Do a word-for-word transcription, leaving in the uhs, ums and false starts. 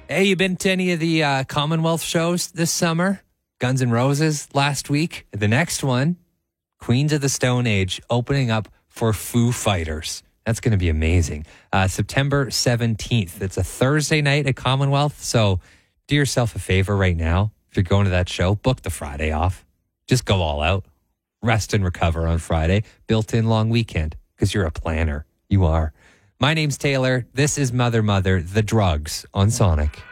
Hey, you been to any of the uh, Commonwealth shows this summer? Guns N' Roses last week. The next one, Queens of the Stone Age, opening up for Foo Fighters. That's going to be amazing. Uh, September seventeenth. It's a Thursday night at Commonwealth. So do yourself a favor right now. If you're going to that show, book the Friday off. Just go all out. Rest and recover on Friday. Built-in long weekend because you're a planner. You are. My name's Taylor. This is Mother Mother, The Drugs on Sonic.